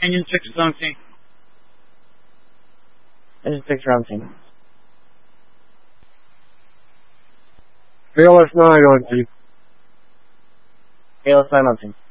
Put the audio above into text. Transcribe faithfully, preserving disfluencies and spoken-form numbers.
Engine six is on scene. Engine six are on scene. A L S nine on scene. A L S nine on scene.